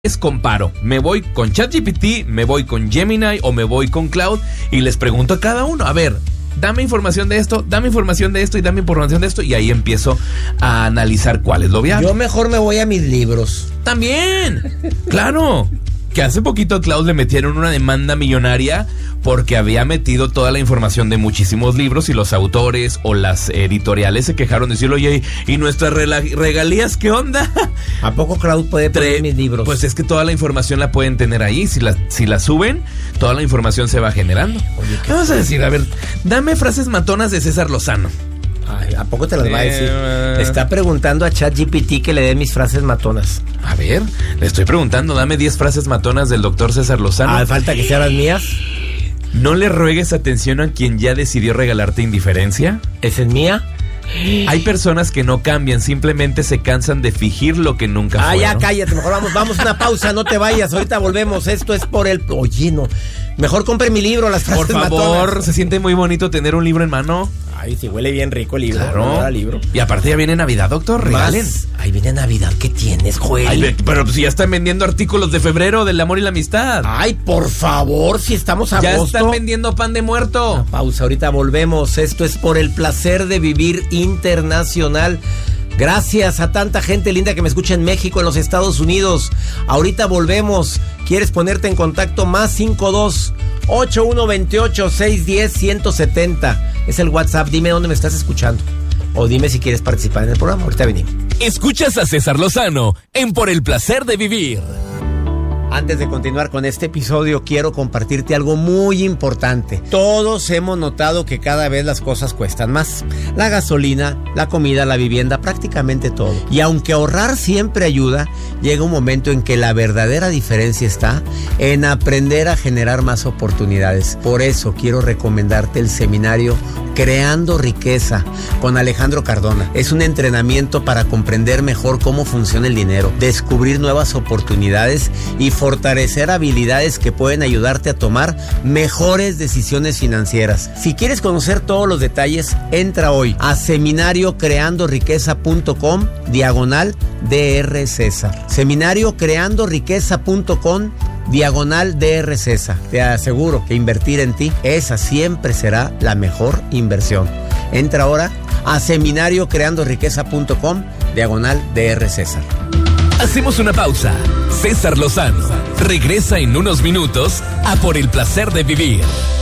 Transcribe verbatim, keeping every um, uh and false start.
Les comparo, me voy con ChatGPT, me voy con Gemini o me voy con Claude y les pregunto a cada uno, a ver, dame información de esto, dame información de esto y dame información de esto y ahí empiezo a analizar cuál es lo viable. Yo mejor me voy a mis libros. También, claro, que hace poquito a Claude le metieron una demanda millonaria porque había metido toda la información de muchísimos libros y los autores o las editoriales se quejaron de decirlo, oye, ¿y nuestras regalías qué onda? ¿A poco Claude puede poner mis libros? Pues es que toda la información la pueden tener ahí, si la, si la suben, toda la información se va generando. Oye, ¿qué vamos a decir? A ver, dame frases matonas de César Lozano. Ay, ¿a poco te las va a decir? Eh, Está preguntando a ChatGPT que le dé mis frases matonas. A ver, le estoy preguntando, dame diez frases matonas del doctor César Lozano. Ah, falta que sean las mías. No le ruegues atención a quien ya decidió regalarte indiferencia. ¿Esa es mía? Hay personas que no cambian, simplemente se cansan de fingir lo que nunca ah, fueron. Ah, ya cállate, mejor vamos, vamos a una pausa, no te vayas, ahorita volvemos, esto es por el... Oye, no, mejor compre mi libro, las frases Por favor, matonas. Se siente muy bonito tener un libro en mano. Ay, sí, huele bien rico el libro. Claro. libro. Y aparte ya viene Navidad, doctor, regalen. Más. Ahí viene Navidad, ¿qué tienes, Joel? Ay, pero si ya están vendiendo artículos de febrero del amor y la amistad. Ay, por favor, si estamos a Ya agosto. están vendiendo pan de muerto. Una pausa, ahorita volvemos. Esto es por el placer de vivir internacional. Gracias a tanta gente linda que me escucha en México, en los Estados Unidos. Ahorita volvemos. ¿Quieres ponerte en contacto? Más cinco dos ocho uno dos ocho seis uno cero uno siete cero. Es el WhatsApp. Dime dónde me estás escuchando. O dime si quieres participar en el programa. Ahorita venimos. Escuchas a César Lozano en Por el Placer de Vivir. Antes de continuar con este episodio, quiero compartirte algo muy importante. Todos hemos notado que cada vez las cosas cuestan más. La gasolina, la comida, la vivienda, prácticamente todo. Y aunque ahorrar siempre ayuda, llega un momento en que la verdadera diferencia está en aprender a generar más oportunidades. Por eso quiero recomendarte el seminario Creando Riqueza con Alejandro Cardona. Es un entrenamiento para comprender mejor cómo funciona el dinero, descubrir nuevas oportunidades y fortalecer habilidades que pueden ayudarte a tomar mejores decisiones financieras. Si quieres conocer todos los detalles, entra hoy a seminario creando riqueza punto com diagonal D R César. seminario creando riqueza punto com diagonal D R César. Te aseguro que invertir en ti, esa siempre será la mejor inversión. Entra ahora a seminario creando riqueza punto com diagonal D R César. Hacemos una pausa. César Lozano regresa en unos minutos a Por el Placer de Vivir.